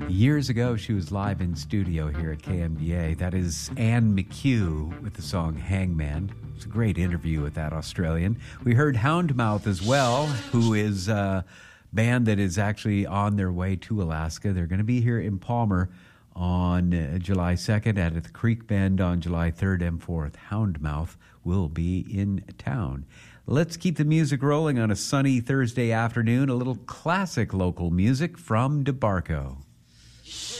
Years ago, she was live in studio here at KMBA. That is Anne McHugh with the song Hangman. It's a great interview with that Australian. We heard Houndmouth as well, who is a band that is actually on their way to Alaska. They're going to be here in Palmer on July 2nd, and at the Creek Bend on July 3rd and 4th. Houndmouth will be in town. Let's keep the music rolling on a sunny Thursday afternoon. A little classic local music from DeBarco.